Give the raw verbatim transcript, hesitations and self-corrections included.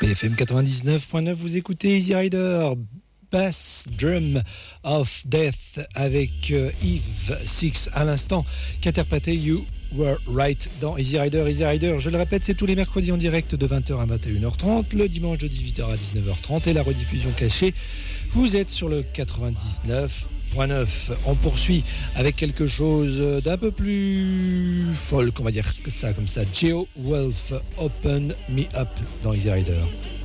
B F M quatre-vingt-dix-neuf point neuf, vous écoutez Easy Rider, Bass Drum of Death avec euh, Eve Six à l'instant, qui interprétait You Were Right dans Easy Rider. Easy Rider, je le répète, c'est tous les mercredis en direct de vingt heures à vingt et une heures trente, le dimanche de dix-huit heures à dix-neuf heures trente et la rediffusion cachée. Vous êtes sur le quatre-vingt-dix-neuf point neuf. On poursuit avec quelque chose d'un peu plus folk, on va dire que ça comme ça. Geo Wolf, Open Me Up dans Easy Rider.